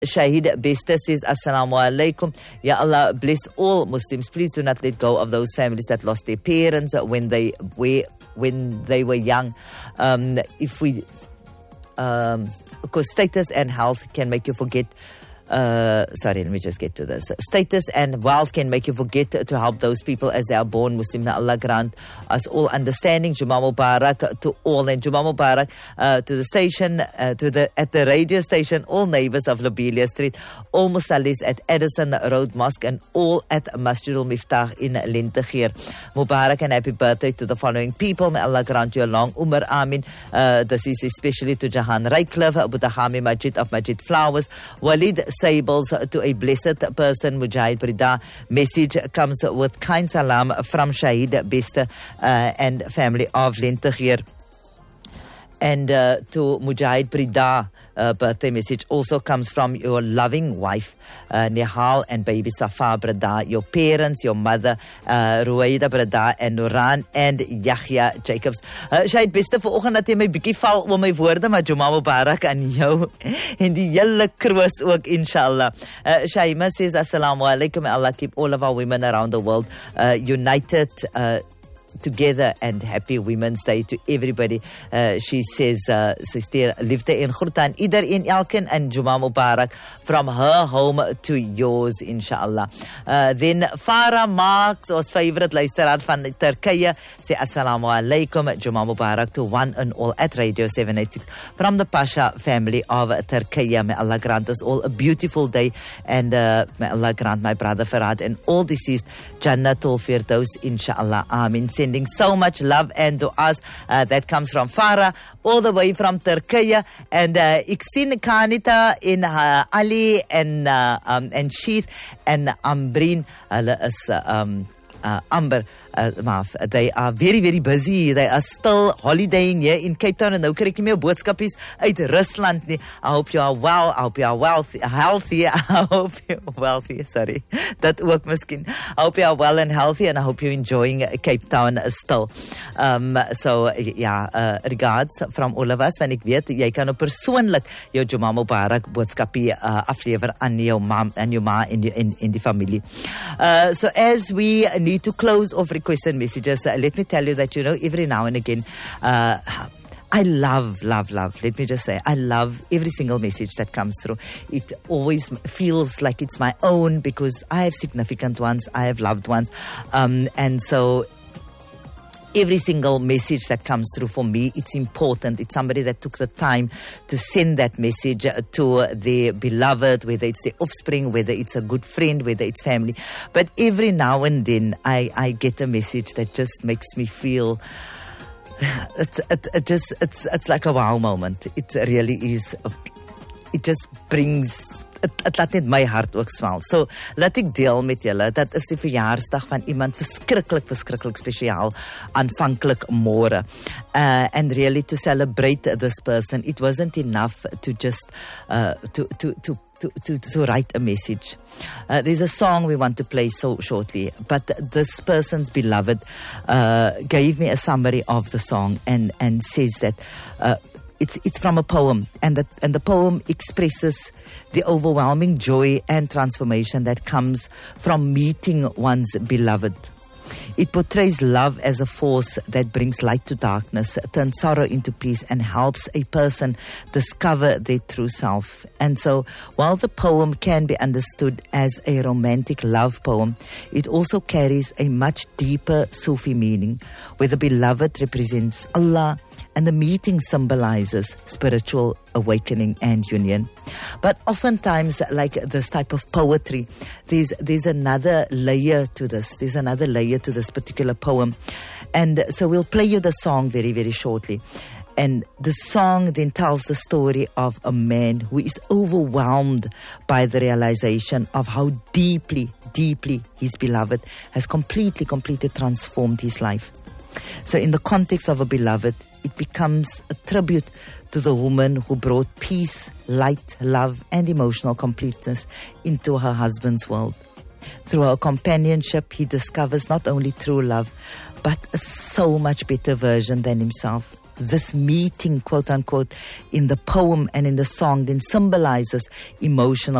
Shahid Besta says, Assalamu alaikum. Ya Allah, bless all Muslims. Please do not let go of those families that lost their parents when they were young. Because status and health can make you forget. Let me just get to this. Status and wealth can make you forget to help those people as they are born Muslim. May Allah grant us all understanding. Jummah Mubarak to all, and Jummah Mubarak to the station, at the radio station, all neighbors of Lobelia Street, all Musallis at Edison Road Mosque, and all at Masjidul Miftah in Lintegheer. Mubarak and happy birthday to the following people. May Allah grant you a long Umar. Amin. This is especially to Jahan Raiklev, Abu Dahami Majid of Majid Flowers, Walid Sables, to a blessed person, Mujahid Brida. Message comes with kind salam from Shahid Besta and family of Lintegheer. And to Mujahid Brida, birthday message also comes from your loving wife, Nihal, and baby Safa Brada, your parents, your mother, Ruwaida Brada, and Nuran, and Yahya Jacobs. Shahid Besta, vanoggend dat jy my bietjie val oor my woorde, maar Jummah Mubarak aan jou en die hele kroos ook, inshallah. Shaima says, Assalamu alaikum. May Allah keep all of our women around the world united, together, and happy Women's Day to everybody. She says, Sister liefde en groete aan iedereen, elkeen, and Jummah Mubarak from her home to yours, inshallah. Then Farah Marks, ons favorite luisteraar van Turkije, say Assalamu alaikum, Jummah Mubarak to one and all at Radio 786 from the Pasha family of Turkije. May Allah grant us all a beautiful day, and may Allah grant my brother Farad and all deceased Jannatul Firdaus, inshallah. Amin. Sending so much love and du'as. That comes from Farah, all the way from Turkije. And ik sien Kanita in Ali and Sheath and Ambreen. Amber, they are very, very busy. They are still holidaying here in Cape Town. And nou kry ek nie meer boodskapies uit Rusland nie. I hope you are well. I hope you are healthy. I hope you are wealthy. Sorry. Dat ook miskien. I hope you are well and healthy, and I hope you're enjoying Cape Town still. Regards from all of us. Want ek weet, jy kan persoonlik jou Jummah Mubarak boodskapie aflewer aan jou ma en die familie. So as we need to close off requests and messages, let me tell you that, every now and again, I love, let me just say, I love every single message that comes through. It always feels like it's my own, because I have significant ones, I have loved ones, and so every single message that comes through for me, it's important. It's somebody that took the time to send that message to their beloved, whether it's their offspring, whether it's a good friend, whether it's family. But every now and then, I get a message that just makes me feel, it's like a wow moment. It really is. It just brings, het laat net my hart ook swel. So, laat ek deel met julle, dat is die verjaarsdag van iemand verskriklik spesiaal, aanvanklik môre. And really to celebrate this person, it wasn't enough to just, to write a message. There's a song we want to play so shortly, but this person's beloved gave me a summary of the song and says that it's from a poem, and the poem expresses the overwhelming joy and transformation that comes from meeting one's beloved. It portrays love as a force that brings light to darkness, turns sorrow into peace, and helps a person discover their true self. And so, while the poem can be understood as a romantic love poem, it also carries a much deeper Sufi meaning, where the beloved represents Allah, and the meeting symbolizes spiritual awakening and union. But oftentimes, like this type of poetry, there's another layer to this. There's another layer to this particular poem. And so we'll play you the song very, very shortly. And the song then tells the story of a man who is overwhelmed by the realization of how deeply his beloved has completely transformed his life. So in the context of a beloved, it becomes a tribute to the woman who brought peace, light, love, and emotional completeness into her husband's world. Through her companionship, he discovers not only true love, but a so much better version than himself. this meeting, quote unquote, in the poem and in the song then symbolizes emotional